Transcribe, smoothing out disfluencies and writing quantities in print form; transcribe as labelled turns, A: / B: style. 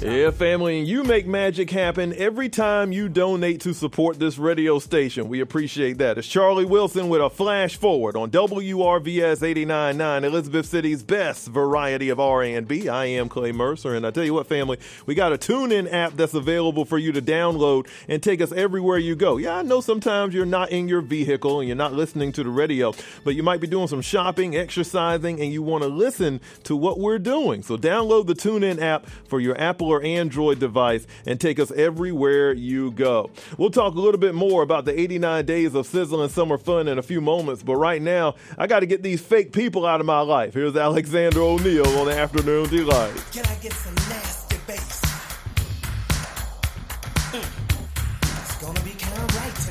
A: Yeah, family, and you make magic happen every time you donate to support this radio station. We appreciate that. It's Charlie Wilson with a flash forward on WRVS 89.9, Elizabeth City's best variety of R&B. I am Clay Mercer, and I tell you what, family, we got a TuneIn app that's available for you to download and take us everywhere you go. Yeah, I know sometimes you're not in your vehicle and you're not listening to the radio, but you might be doing some shopping, exercising, and you want to listen to what we're doing. So download the TuneIn app for your Apple or Android device and take us everywhere you go. We'll talk a little bit more about the 89 days of sizzling summer fun in a few moments, but right now, I got to get these fake people out of my life. Here's Alexander O'Neal on the Afternoon Delight.
B: Can I get some